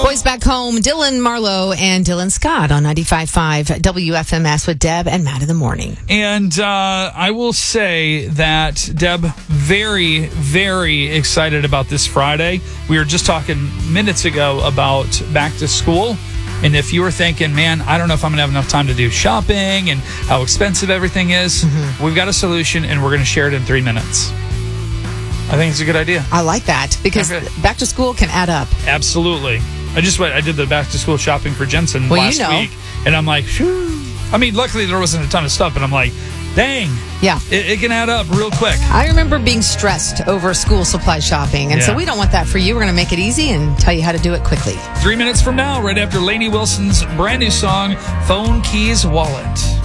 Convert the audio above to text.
Boys Back Home, Dylan Marlowe and Dylan Scott on 95.5 WFMS with Deb and Matt in the morning. And I will say that, Deb, very, very excited about this Friday. We were just talking minutes ago about back to school. And if you were thinking, man, I don't know if I'm going to have enough time to do shopping and how expensive everything is, we've got a solution, and we're going to share it in 3 minutes. I think it's a good idea. I like that because back to school can add up. Absolutely. I did the back to school shopping for Jensen last week, and I'm like, shoo. I mean, luckily there wasn't a ton of stuff, but I'm like, dang. Yeah. It can add up real quick. I remember being stressed over school supply shopping, and so we don't want that for you. We're going to make it easy and tell you how to do it quickly. 3 minutes from now, right after Lainey Wilson's brand new song, Phone Keys Wallet.